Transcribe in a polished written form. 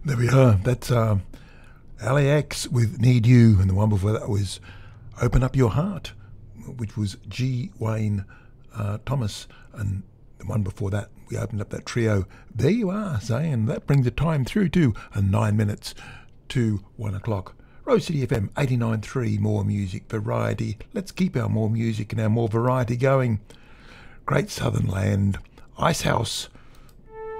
There we are. That's LAX with Need You, and the one before that was Open Up Your Heart, which was G. Wayne Thomas, and the one before that, we opened up that trio. There you are, saying that brings the time through to 9 minutes to 1 o'clock. Rose City FM 89.3, more music, variety. Let's keep our more music and our more variety going. Great Southern Land, Icehouse,